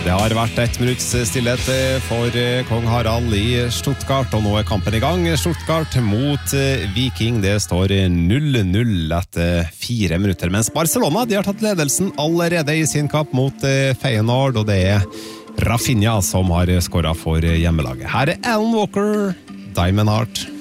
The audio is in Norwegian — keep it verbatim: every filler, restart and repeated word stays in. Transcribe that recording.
Det har vært ett minutts stillhet for kong Harald i Stuttgart, og nå er kampen i gang. Stuttgart mot Viking, det står null null etter fire minutter, mens Barcelona de har tatt ledelsen allerede i sin kamp mot Feyenoord, og det er Rafinha som har skåret for hjemmelaget. Her er Alan Walker, Diamond Heart.